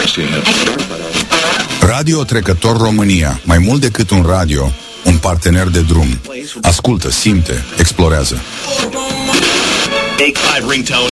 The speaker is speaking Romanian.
Radio Trecător România. Mai mult decât un radio, un partener de drum. Ascultă, simte, explorează.